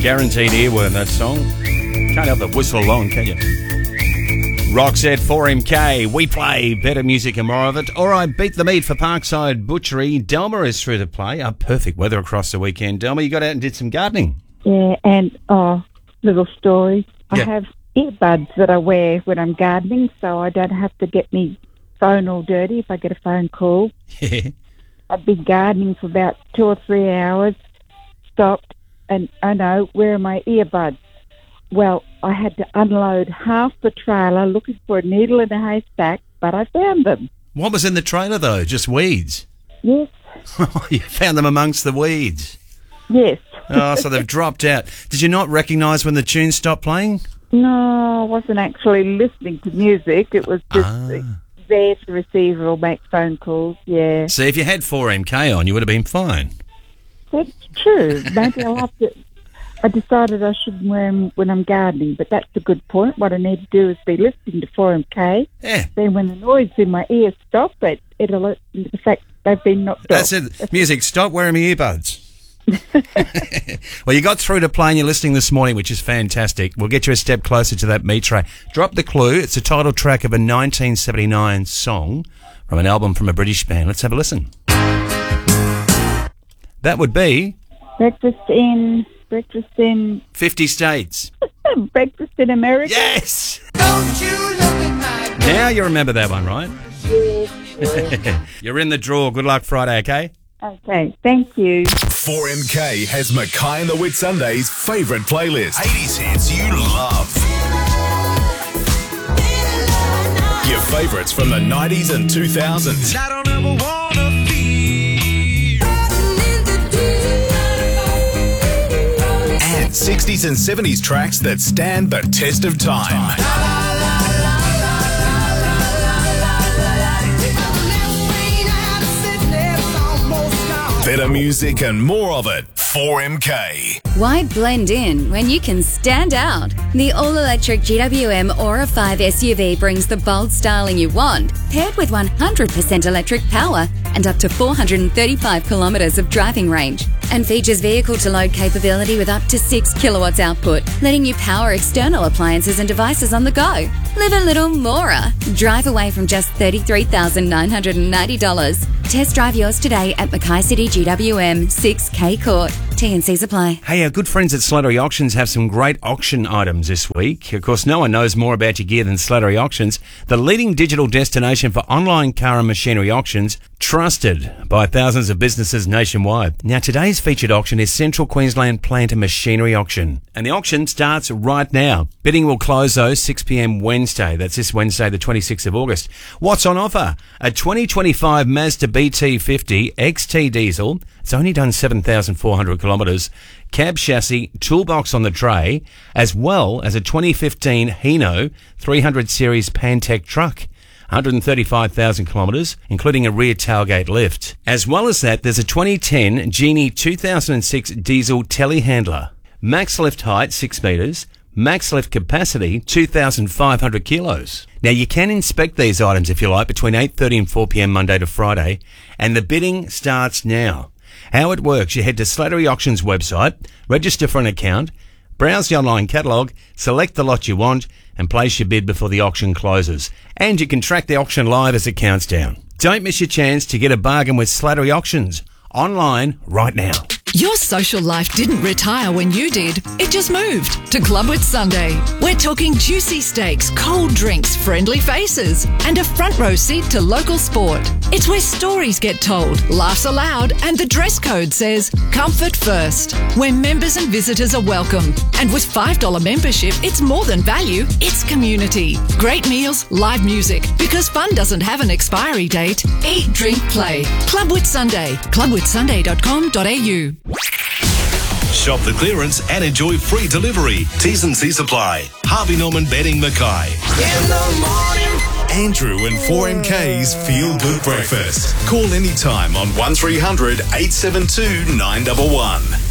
Guaranteed earworm, that song. Can't help but whistle along, can you? Roxette 4MK, we play better music and more of it. All right, beat the meat for Parkside Butchery. Delma is through to play. Perfect weather across the weekend. Delma, you got out and did some gardening. Yeah, and little story. I have earbuds that I wear when I'm gardening, so I don't have to get me phone all dirty if I get a phone call. Yeah. I've been gardening for about 2 or 3 hours, stopped, and I know, where are my earbuds? Well, I had to unload half the trailer looking for a needle in a haystack, but I found them. What was in the trailer, though? Just weeds? Yes. You found them amongst the weeds? Yes. So they've dropped out. Did you not recognise when the tune stopped playing? No, I wasn't actually listening to music. It was just there to receive or make phone calls, yeah. See, if you had 4MK on, you would have been fine. That's true. Maybe I'll have to... I decided I shouldn't wear them when I'm gardening, but that's a good point. What I need to do is be listening to 4MK. Yeah. Then when the noise in my ears stops, it'll alert me to the fact they've been knocked off. That's it. Music, stop wearing my earbuds. Well, you got through to playing your listening this morning, which is fantastic. We'll get you a step closer to that meat tray. Drop the clue. It's the title track of a 1979 song from an album from a British band. Let's have a listen. That would be... Breakfast in 50 States. Breakfast in America. Yes! Don't you look at my... Now you remember that one, right? Yes. You're in the draw. Good luck Friday, okay? Okay, thank you. 4MK has Mackay and the Whitsundays' favourite playlist. 80s hits you love. Your favourites from the 90s and 2000s. I don't ever wanna feel. And 60s and 70s tracks that stand the test of time. Better music and more of it. 4MK. Why blend in when you can stand out? The all-electric GWM Aura 5 SUV brings the bold styling you want, paired with 100% electric power and up to 435 kilometres of driving range, and features vehicle-to-load capability with up to 6 kilowatts output, letting you power external appliances and devices on the go. Live a little more. Drive away from just $33,990. Test drive yours today at Mackay City GWM 6K Court. T&Cs apply. Hey, our good friends at Slattery Auctions have some great auction items this week. Of course, no one knows more about your gear than Slattery Auctions, the leading digital destination for online car and machinery auctions, trusted by thousands of businesses nationwide. Now, today's featured auction is Central Queensland Plant and Machinery Auction, and the auction starts right now. Bidding will close, though, 6 p.m. Wednesday. That's this Wednesday, the 26th of August. What's on offer? A 2025 Mazda BT50 XT diesel. It's only done 7,400 kilometres. Cab chassis, toolbox on the tray, as well as a 2015 Hino 300 series Pantech truck. 135,000 kilometres, including a rear tailgate lift. As well as that, there's a 2010 Genie 2006 diesel telehandler. Max lift height, 6 metres. Max lift capacity, 2,500 kilos. Now, you can inspect these items, if you like, between 8:30 and 4 p.m. Monday to Friday, and the bidding starts now. How it works, you head to Slattery Auctions website, register for an account, browse the online catalogue, select the lot you want, and place your bid before the auction closes. And you can track the auction live as it counts down. Don't miss your chance to get a bargain with Slattery Auctions. Online right now. Your social life didn't retire when you did. It just moved to Club Whitsunday. We're talking juicy steaks, cold drinks, friendly faces, and a front row seat to local sport. It's where stories get told, laughs aloud, and the dress code says comfort first. Where members and visitors are welcome. And with $5 membership, it's more than value, it's community. Great meals, live music, because fun doesn't have an expiry date. Eat, drink, play. Club Whitsunday. clubwhitsunday.com.au. Shop the clearance and enjoy free delivery. T's and C's apply. Harvey Norman Bedding Mackay. In the morning. Andrew and 4MK's Feel Good Breakfast. Call anytime on 1300 872 911.